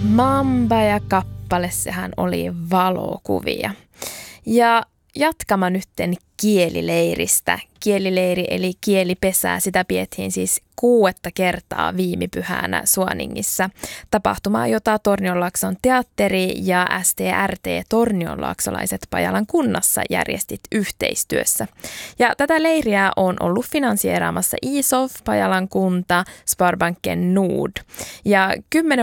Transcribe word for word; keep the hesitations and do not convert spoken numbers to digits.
Mamba ja kappale, sehän oli valokuvia. Ja jatkama nytten kielileiristä. Kielileiri eli kielipesää, sitä pidettiin siis kuudetta kertaa viime pyhänä Suoningissa. Tapahtumaa, jota Tornionlaakson teatteri ja S T R T Tornionlaaksolaiset Pajalan kunnassa järjestit yhteistyössä. Ja tätä leiriä on ollut finansieeraamassa I S O F, Pajalan kunta, Sparbanken Nord. Ja kymmenen